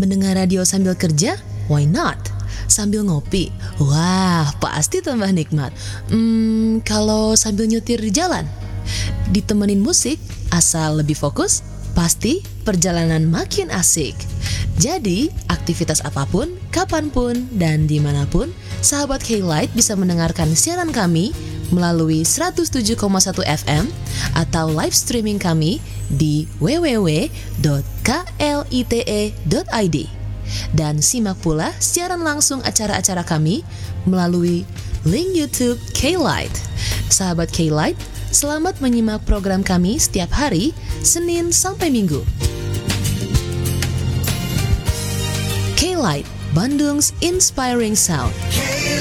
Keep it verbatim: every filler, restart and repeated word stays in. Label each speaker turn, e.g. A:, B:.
A: Mendengar radio sambil kerja? Why not? Sambil ngopi? Wah, pasti tambah nikmat. Hmm, kalau sambil nyetir di jalan? Ditemenin musik, asal lebih fokus, pasti perjalanan makin asik. Jadi, aktivitas apapun, kapanpun, dan dimanapun, sahabat K-Light bisa mendengarkan siaran kami melalui seratus tujuh koma satu F M atau live streaming kami di w w w dot klite dot i d. Dan simak pula siaran langsung acara-acara kami melalui link YouTube K-Light. Sahabat K-Light, selamat menyimak program kami setiap hari, Senin sampai Minggu. K-Light, Bandung's Inspiring Sound.